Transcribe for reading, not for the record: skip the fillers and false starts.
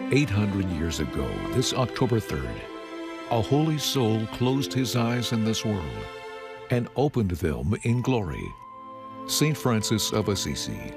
800 years ago, this October 3rd, a holy soul closed his eyes in this world and opened them in glory. St. Francis of Assisi.